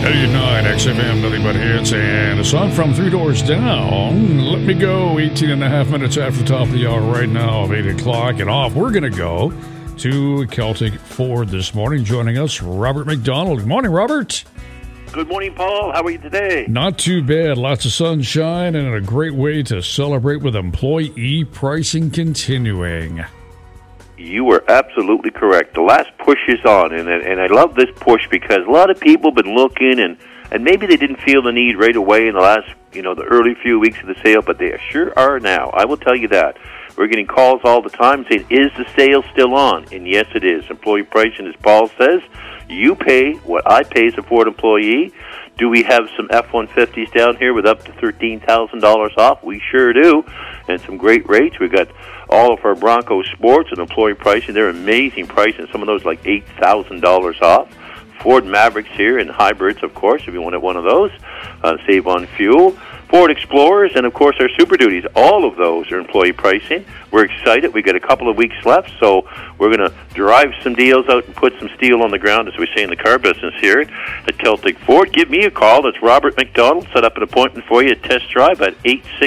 99 XFM, nothing but hits, and a song from Three Doors Down. Let me go, 18 and a half minutes after the top of the hour right now of 8 o'clock, and off we're going to go to Celtic Ford this morning. Joining us, Robert McDonald. Good morning, Robert. Good morning, Paul. How are you today? Not too bad. Lots of sunshine and a great way to celebrate with employee pricing continuing. You were absolutely correct. The last push is on, and I love this push because a lot of people have been looking, and maybe they didn't feel the need right away in the last, the early few weeks of the sale, but they sure are now. I will tell you that. We're getting calls all the time saying, is the sale still on? And yes, it is. Employee pricing, as Paul says, you pay what I pay as a Ford employee. Do we have some F-150s down here with up to $13,000 off? We sure do, and some great rates. We've got all of our Bronco Sports and employee pricing. They're amazing pricing. Some of those like $8,000 off. Ford Mavericks here and hybrids, of course, if you wanted one of those. Save on fuel. Ford Explorers, and of course our Super Duties. All of those are employee pricing. We're excited. We've got a couple of weeks left, so we're going to drive some deals out and put some steel on the ground, as we say in the car business here at Celtic Ford. Give me a call. That's Robert McDonald. Set up an appointment for you at test drive at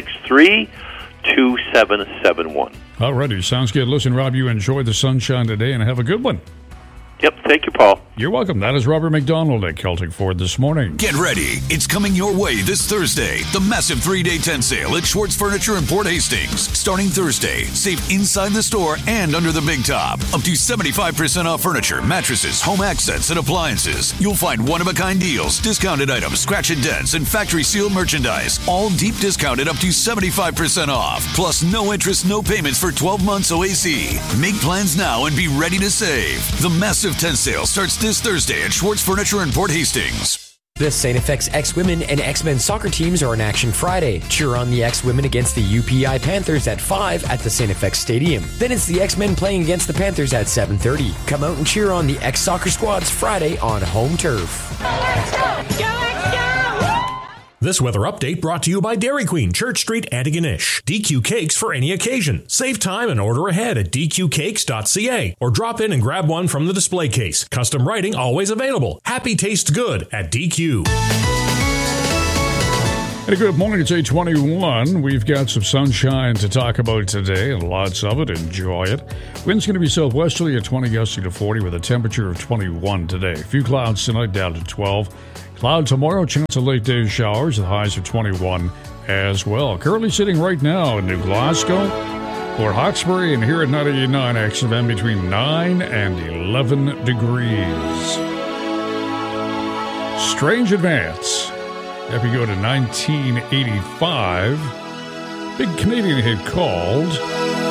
863-2771. Alrighty, sounds good. Listen, Rob, you enjoy the sunshine today and have a good one. Yep, thank you, Paul. You're welcome. That is Robert McDonald at Celtic Ford this morning. Get ready. It's coming your way this Thursday. The massive 3-day tent sale at Schwartz Furniture in Port Hastings. Starting Thursday, save inside the store and under the big top. Up to 75% off furniture, mattresses, home accents, and appliances. You'll find one-of-a-kind deals, discounted items, scratch and dents, and factory sealed merchandise. All deep discounted up to 75% off. Plus no interest, no payments for 12 months OAC. Make plans now and be ready to save. The massive tent sale starts this Thursday at Schwartz Furniture in Port Hastings. The St. FX X-Women and X-Men soccer teams are in action Friday. Cheer on the X-Women against the UPI Panthers at 5 at the St. FX Stadium. Then it's the X-Men playing against the Panthers at 7:30. Come out and cheer on the X-Soccer squads Friday on home turf. Let's go! Let's go! This weather update brought to you by Dairy Queen, Church Street, Antigonish. DQ Cakes for any occasion. Save time and order ahead at dqcakes.ca or drop in and grab one from the display case. Custom writing always available. Happy tastes good at DQ. Hey, good morning. It's 8:21. We've got some sunshine to talk about today, and lots of it. Enjoy it. Wind's going to be southwesterly at 20, gusting to 40 with a temperature of 21 today. A few clouds tonight, down to 12. Cloud tomorrow, chance of late day showers, the highs of 21 as well. Currently sitting right now in New Glasgow, Port Hawkesbury, and here at 98.9 XFM between 9 and 11 degrees. Strange Advance. If we go to 1985, big Canadian hit called